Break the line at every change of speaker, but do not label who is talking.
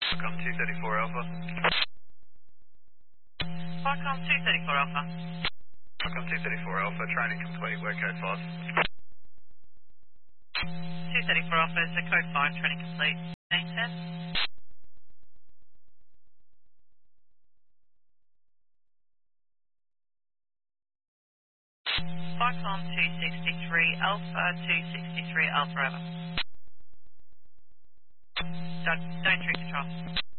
Falcon 234 Alpha.
Falcon 234 Alpha.
Falcon 234 Alpha, training complete, work code 5.
234 Alpha is the code 5, training complete. 910. Falcon 263 Alpha, 263 Alpha, over. Don't treat control.